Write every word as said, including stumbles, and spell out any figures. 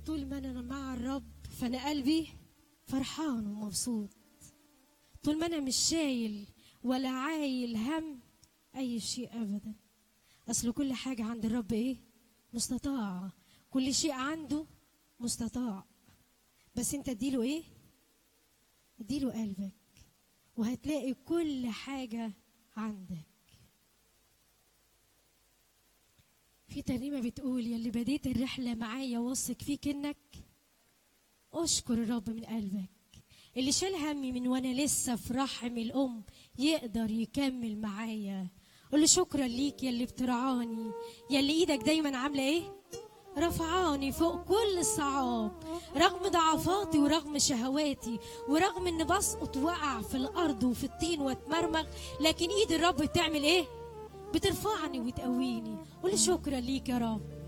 طول ما أنا مع الرب فأنا قلبي فرحان ومبسوط. طول ما أنا مش شايل ولا عايل هم أي شيء أبدا. أصل كل حاجة عند الرب إيه؟ مستطاعة. كل شيء عنده مستطاع. بس أنت اديله إيه؟ اديله قلبك وهتلاقي كل حاجة عندك. في ترنيمة بتقول: يا اللي بديت الرحلة معايا واثق فيك إنك أشكر الرب من قلبك. اللي شال همي من وأنا لسه في رحم الأم يقدر يكمل معايا. قول له شكرا ليك يا اللي بترعاني، يا اللي إيدك دايما عاملة إيه؟ رفعاني فوق كل الصعاب، رغم ضعفاتي ورغم شهواتي، ورغم إن بسقط وقع في الأرض وفي الطين واتمرمغ، لكن إيد الرب بتعمل إيه؟ بترفعني وتقويني. قول له شكرا ليك يا رب.